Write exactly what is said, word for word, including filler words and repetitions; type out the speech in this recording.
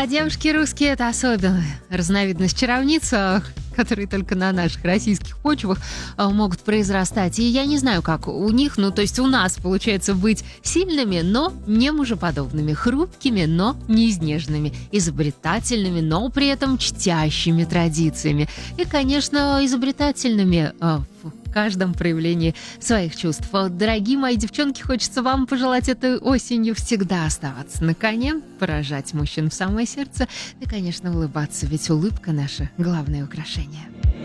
Да, девушки русские — это особенная разновидность чаровниц, а, которые только на наших российских почвах а, могут произрастать. И я не знаю, как у них, ну, то есть у нас получается быть сильными, но не мужеподобными, хрупкими, но не изнеженными, изобретательными, но при этом чтящими традициями. И, конечно, изобретательными а, в каждом проявлении своих чувств. Дорогие мои девчонки, хочется вам пожелать этой осенью всегда оставаться на коне, поражать мужчин в самое сердце и, конечно, улыбаться, ведь улыбка — наше главное украшение.